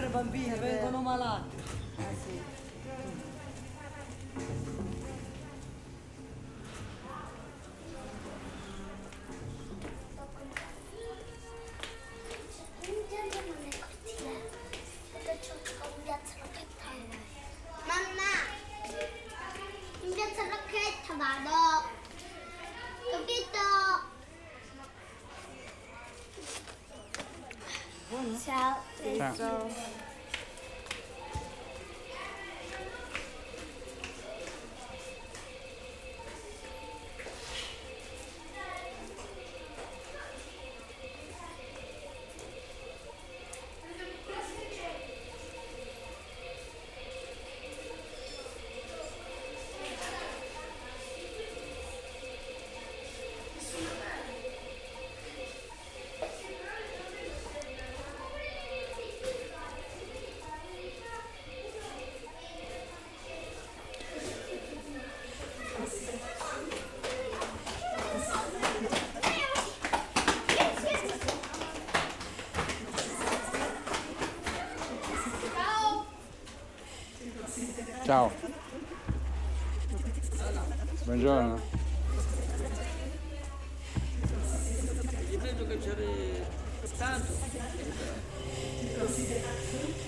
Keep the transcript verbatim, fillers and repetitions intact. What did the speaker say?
i bambini, vengono malati. Ah, sì. Mamma, in piazza Rocchetta vado, capito? Ciao. Ciao. Ciao. Ciao. Buongiorno. Gli vedo che c'è tanto.